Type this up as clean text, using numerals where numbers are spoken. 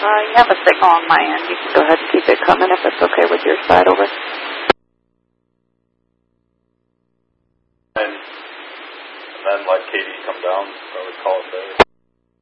You have a signal on my end. You can go ahead and keep it coming if it's okay with your side, over. And then let Katie come down, I would call it there.